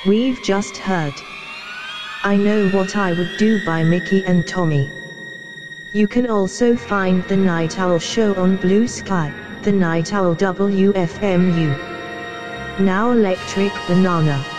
We've just heard I Know What I Would Do by Mickey and Tommy. You can also find The Night Owl Show on Blue Sky, The Night Owl WFMU. Now Electric Banana.